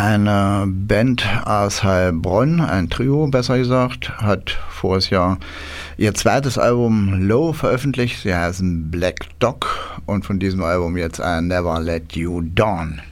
Eine Band aus Heilbronn, ein Trio besser gesagt, hat voriges Jahr ihr zweites Album Low veröffentlicht. Sie heißen Black Dog und von diesem Album jetzt I Never Let You Down.